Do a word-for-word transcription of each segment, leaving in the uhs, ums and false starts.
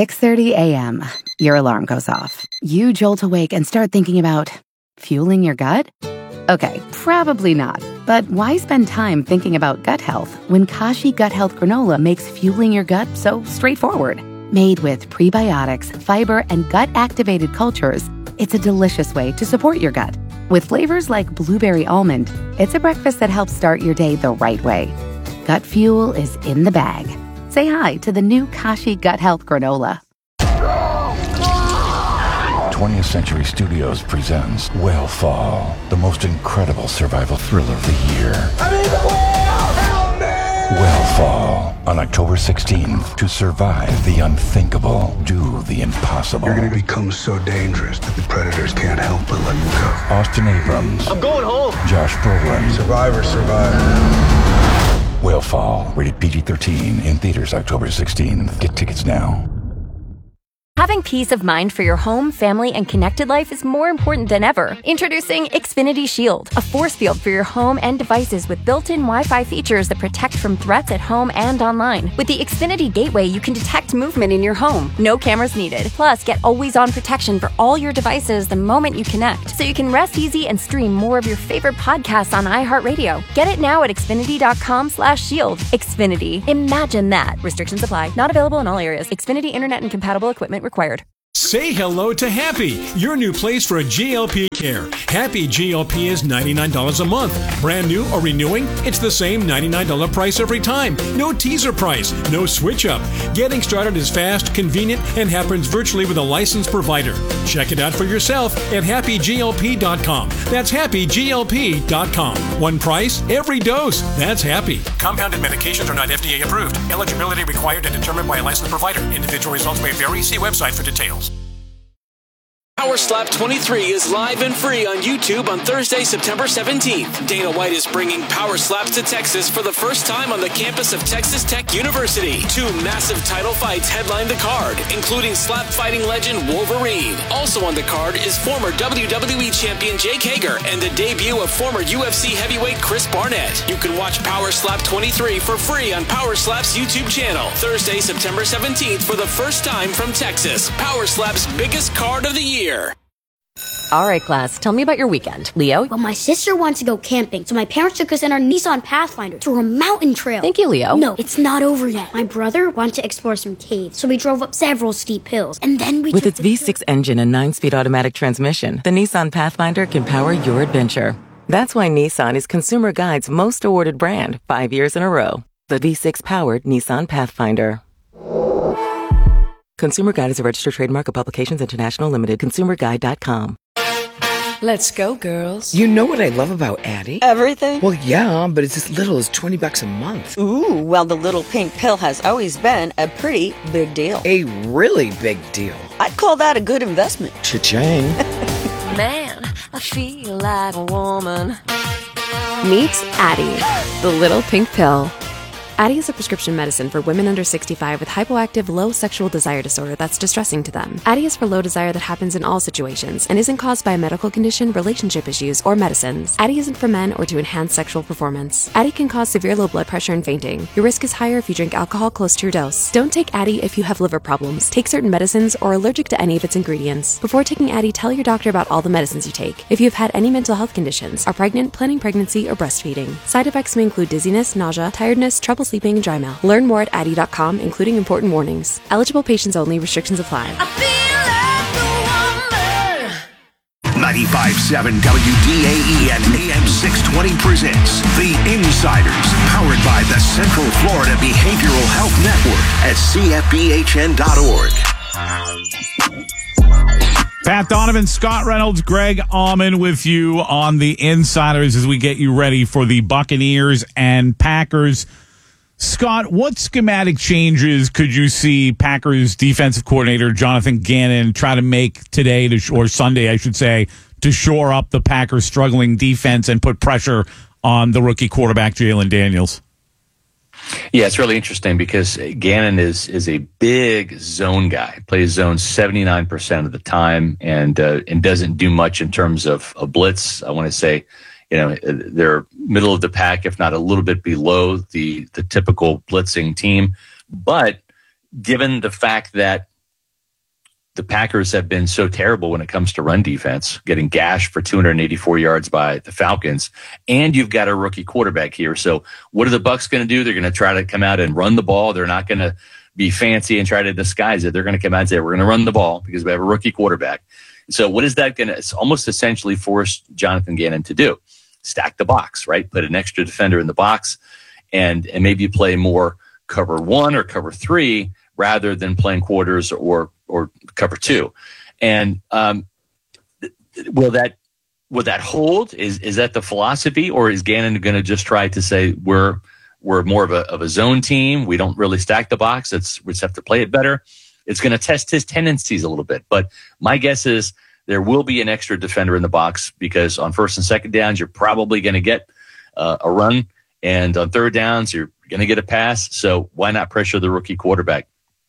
six thirty a.m., your alarm goes off. You jolt awake and start thinking about fueling your gut? Okay, probably not. But why spend time thinking about gut health when Kashi Gut Health Granola makes fueling your gut so straightforward? Made with prebiotics, fiber, and gut-activated cultures, it's a delicious way to support your gut. With flavors like blueberry almond, it's a breakfast that helps start your day the right way. Gut fuel is in the bag. Say hi to the new Kashi Gut Health Granola. twentieth Century Studios presents Whale the most incredible survival thriller of the year. I'm in the whale! Help me! Whale on October sixteenth. To survive the unthinkable, do the impossible. You're gonna become so dangerous that the predators can't help but let you go. Austin Abrams. I'm going home. Josh Brolin. Survivor, survivor. Whale, rated P G thirteen, in theaters October sixteenth. Get tickets now. Having peace of mind for your home, family, and connected life is more important than ever. Introducing Xfinity Shield, a force field for your home and devices with built-in Wi-Fi features that protect from threats at home and online. With the Xfinity Gateway, you can detect movement in your home. No cameras needed. Plus, get always-on protection for all your devices the moment you connect, so you can rest easy and stream more of your favorite podcasts on iHeartRadio. Get it now at Xfinity.com slash shield. Xfinity. Imagine that. Restrictions apply. Not available in all areas. Xfinity Internet and compatible equipment required. Say hello to Happy, your new place for G L P care. Happy G L P is ninety-nine dollars a month. Brand new or renewing, it's the same ninety-nine dollars price every time. No teaser price, no switch up. Getting started is fast, convenient, and happens virtually with a licensed provider. Check it out for yourself at happy G L P dot com. That's happy G L P dot com. One price, every dose. That's Happy. Compounded medications are not F D A approved. Eligibility required and determined by a licensed provider. Individual results may vary. See website for details. Power Slap twenty-three is live and free on YouTube on Thursday, September seventeenth. Dana White is bringing Power Slaps to Texas for the first time on the campus of Texas Tech University. Two massive title fights headline the card, including slap fighting legend Wolverine. Also on the card is former W W E champion Jake Hager and the debut of former U F C heavyweight Chris Barnett. You can watch Power Slap twenty-three for free on Power Slap's YouTube channel. Thursday, September seventeenth for the first time from Texas. Power Slap's biggest card of the year. All right, class, tell me about your weekend. Leo? Well, my sister wants to go camping, so my parents took us in our Nissan Pathfinder through a mountain trail. Thank you, Leo. No, it's not over yet. My brother wanted to explore some caves, so we drove up several steep hills, and then we With took its V six engine and nine-speed automatic transmission, the Nissan Pathfinder can power your adventure. That's why Nissan is Consumer Guide's most awarded brand five years in a row. The V six-powered Nissan Pathfinder. Consumer Guide is a registered trademark of Publications International Limited. consumer guide dot com. Let's go, girls. You know what I love about Addie? Everything? Well, yeah, but it's as little as twenty bucks a month. Ooh, well, the little pink pill has always been a pretty big deal. A really big deal. I'd call that a good investment. Cha-ching. Man, I feel like a woman. Meet Addie, the little pink pill. Addie is a prescription medicine for women under sixty-five with hypoactive low sexual desire disorder that's distressing to them. Addie is for low desire that happens in all situations and isn't caused by a medical condition, relationship issues, or medicines. Addie isn't for men or to enhance sexual performance. Addie can cause severe low blood pressure and fainting. Your risk is higher if you drink alcohol close to your dose. Don't take Addie if you have liver problems, take certain medicines, or are allergic to any of its ingredients. Before taking Addie, tell your doctor about all the medicines you take. If you have had any mental health conditions, are pregnant, planning pregnancy, or breastfeeding. Side effects may include dizziness, nausea, tiredness, trouble sleeping, and dry mouth. Learn more at addie dot com, including important warnings. Eligible patients only. Restrictions apply. ninety-five point seven W D A E and A M six twenty presents The Insiders, powered by the Central Florida Behavioral Health Network at C F B H N dot org. Pat Donovan, Scott Reynolds, Greg Auman with you on The Insiders as we get you ready for the Buccaneers and Packers. Scott, what schematic changes could you see Packers defensive coordinator Jonathan Gannon try to make today, to, or Sunday, I should say, to shore up the Packers' struggling defense and put pressure on the rookie quarterback Jalen Daniels? Yeah, it's really interesting because Gannon is is a big zone guy. Plays zone seventy-nine percent of the time and uh, and doesn't do much in terms of a blitz. I want to say, you know, they're middle of the pack, if not a little bit below the the typical blitzing team. But given the fact that the Packers have been so terrible when it comes to run defense, getting gashed for two hundred eighty-four yards by the Falcons, and you've got a rookie quarterback here. So what are the Bucs going to do? They're going to try to come out and run the ball. They're not going to be fancy and try to disguise it. They're going to come out and say, we're going to run the ball because we have a rookie quarterback. So what is that going to, it's almost essentially force Jonathan Gannon to do? Stack the box, right? Put an extra defender in the box and, and maybe play more cover one or cover three rather than playing quarters or or cover two. And um, will that will that hold? Is is that the philosophy, or is Gannon going to just try to say we're we're more of a of a zone team? We don't really stack the box. It's we just have to play it better. It's going to test his tendencies a little bit. But my guess is there will be an extra defender in the box because on first and second downs you're probably going to get uh, a run, and on third downs you're going to get a pass. So why not pressure the rookie quarterback?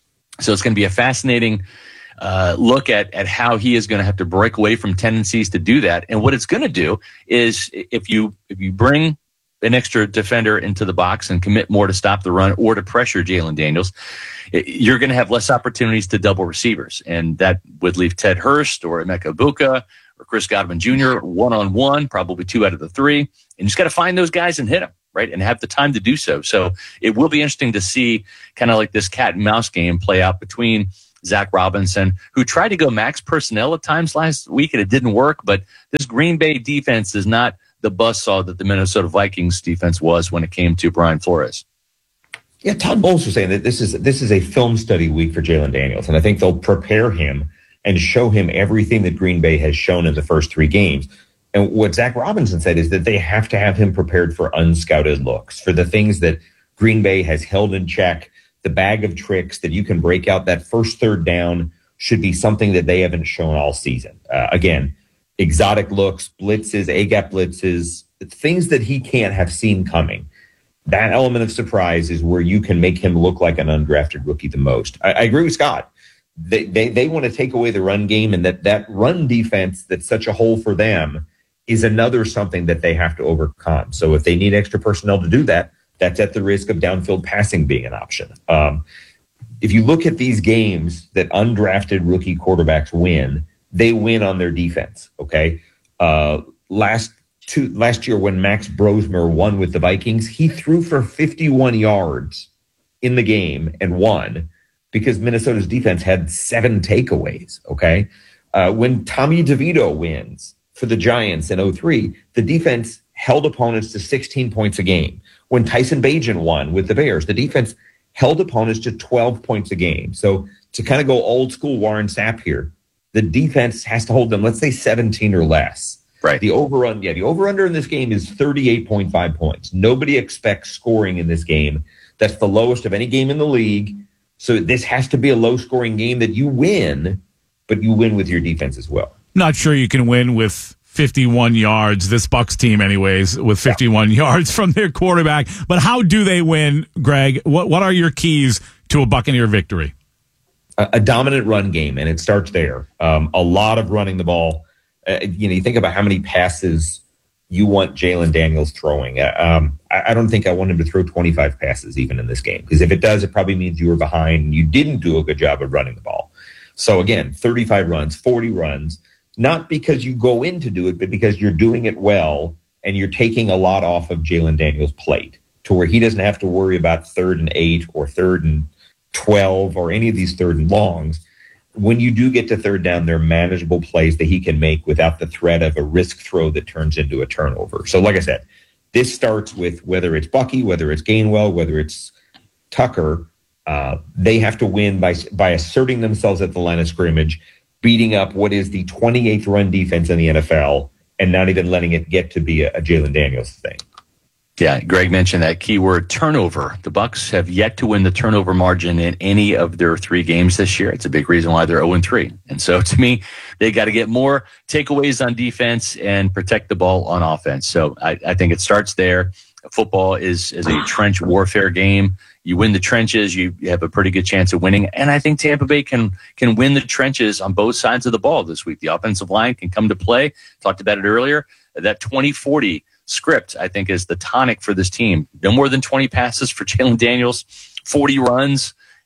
So it's going to be a fascinating uh, look at, at how he is going to have to break away from tendencies to do that. And what it's going to do is if you if you bring an extra defender into the box and commit more to stop the run or to pressure Jalen Daniels, it, you're going to have less opportunities to double receivers. And that would leave Ted Hurst or Emeka Egbuka or Chris Godwin Junior one-on-one, probably two out of the three. And you just got to find those guys and hit them, right, and have the time to do so. So it will be interesting to see kind of like this cat and mouse game play out between Zach Robinson, who tried to go max personnel at times last week, and it didn't work. But this Green Bay defense is not the buzzsaw that the Minnesota Vikings defense was when it came to Brian Flores. Yeah, Todd Bowles was saying that this is this is a film study week for Jalen Daniels, and I think they'll prepare him and show him everything that Green Bay has shown in the first three games. And what Zach Robinson said is that they have to have him prepared for unscouted looks, for the things that Green Bay has held in check, the bag of tricks that you can break out. That first third down should be something that they haven't shown all season. Uh, again, exotic looks, blitzes, A-gap blitzes, things that he can't have seen coming. That element of surprise is where you can make him look like an undrafted rookie the most. I, I agree with Scott. They, they, they want to take away the run game, and that, that run defense that's such a hole for them is another something that they have to overcome. So if they need extra personnel to do that, that's at the risk of downfield passing being an option. Um, if you look at these games that undrafted rookie quarterbacks win, they win on their defense. Okay. Uh, last two, last year when Max Brosmer won with the Vikings, he threw for fifty-one yards in the game and won because Minnesota's defense had seven takeaways. Okay. Uh, when Tommy DeVito wins for the Giants in oh three, the defense held opponents to sixteen points a game. When Tyson Bagent won with the Bears, the defense held opponents to twelve points a game. So to kind of go old school Warren Sapp here, the defense has to hold them, let's say seventeen or less. Right. The over-under, yeah, the over-under in this game is thirty-eight point five points. Nobody expects scoring in this game. That's the lowest of any game in the league. So this has to be a low-scoring game that you win, but you win with your defense as well. Not sure you can win with fifty-one yards, this Bucs team anyways, with fifty-one yeah. yards from their quarterback. But how do they win, Greg? What what are your keys to a Buccaneer victory? A, a dominant run game, and it starts there. Um, a lot of running the ball. Uh, you know, you think about how many passes you want Jalen Daniels throwing. Uh, um, I, I don't think I want him to throw twenty-five passes even in this game, because if it does, it probably means you were behind and you didn't do a good job of running the ball. So again, thirty-five runs, forty runs. Not because you go in to do it, but because you're doing it well and you're taking a lot off of Jalen Daniels' plate to where he doesn't have to worry about third and eight or third and twelve or any of these third and longs. When you do get to third down, they're manageable plays that he can make without the threat of a risk throw that turns into a turnover. So like I said, this starts with whether it's Bucky, whether it's Gainwell, whether it's Tucker, uh, they have to win by by asserting themselves at the line of scrimmage, beating up what is the twenty-eighth run defense in the N F L, and not even letting it get to be a, a Jalen Daniels thing. Yeah, Greg mentioned that keyword turnover. The Bucs have yet to win the turnover margin in any of their three games this year. It's a big reason why they're oh and three. And so to me, they got to get more takeaways on defense and protect the ball on offense. So I, I think it starts there. Football is, is a trench warfare game. You win the trenches, you have a pretty good chance of winning. And I think Tampa Bay can can win the trenches on both sides of the ball this week. The offensive line can come to play. Talked about it earlier. That twenty forty script, I think, is the tonic for this team. No more than twenty passes for Jalen Daniels, forty runs,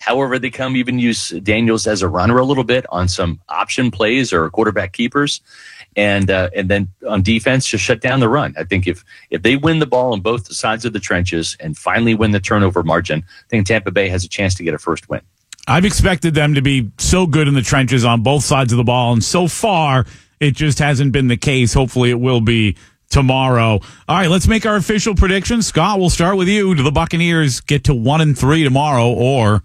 however they come, even use Daniels as a runner a little bit on some option plays or quarterback keepers. And uh, and then on defense, just shut down the run. I think if if they win the ball on both sides of the trenches and finally win the turnover margin, I think Tampa Bay has a chance to get a first win. I've expected them to be so good in the trenches on both sides of the ball, and so far it just hasn't been the case. Hopefully it will be tomorrow. All right, let's make our official predictions. Scott, we'll start with you. Do the Buccaneers get to one and three tomorrow, or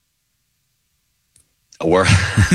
or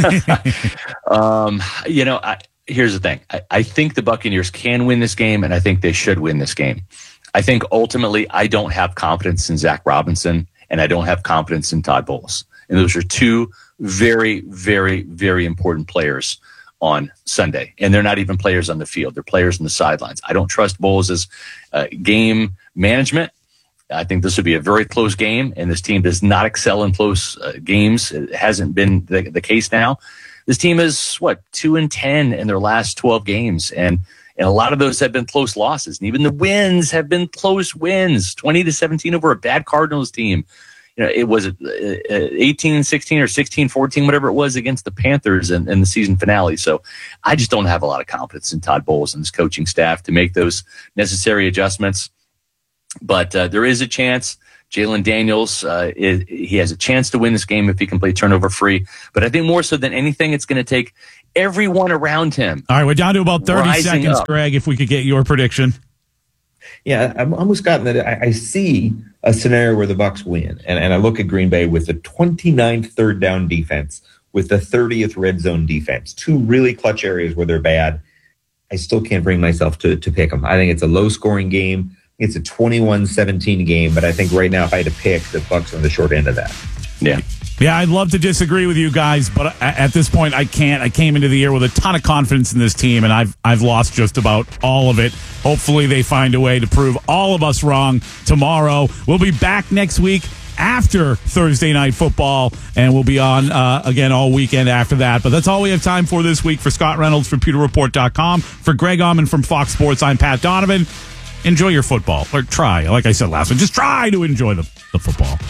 um, you know, I, here's the thing. I, I think the Buccaneers can win this game, and I think they should win this game. I think ultimately I don't have confidence in Zach Robinson, and I don't have confidence in Todd Bowles. And those are two very, very, very important players on Sunday. And they're not even players on the field. They're players on the sidelines. I don't trust Bowles' uh, game management. I think this will be a very close game, and this team does not excel in close uh, games. It hasn't been the, the case now. This team is, what, two and ten in their last twelve games, and and a lot of those have been close losses. And even the wins have been close wins, twenty to seventeen over a bad Cardinals team. You know, it was eighteen sixteen or sixteen fourteen, whatever it was, against the Panthers in, in the season finale. So I just don't have a lot of confidence in Todd Bowles and his coaching staff to make those necessary adjustments. But uh, there is a chance. Jalen Daniels, uh, is, he has a chance to win this game if he can play turnover free. But I think more so than anything, it's going to take everyone around him. All right, we're down to about thirty seconds, up. Greg, if we could get your prediction. Yeah, I'm almost gotten that. I, I see a scenario where the Bucs win, and, and I look at Green Bay with the twenty-ninth third down defense, with the thirtieth red zone defense, two really clutch areas where they're bad. I still can't bring myself to, to pick them. I think it's a low-scoring game. It's a twenty-one seventeen game, but I think right now if I had to pick, the Bucs are on the short end of that. Yeah. Yeah, I'd love to disagree with you guys, but at this point, I can't. I came into the year with a ton of confidence in this team, and I've I've lost just about all of it. Hopefully, they find a way to prove all of us wrong tomorrow. We'll be back next week after Thursday Night Football, and we'll be on uh, again all weekend after that. But that's all we have time for this week. For Scott Reynolds from Pewter Report dot com, for Greg Auman from Fox Sports, I'm Pat Donovan. Enjoy your football, or try. Like I said last week, just try to enjoy the, the football.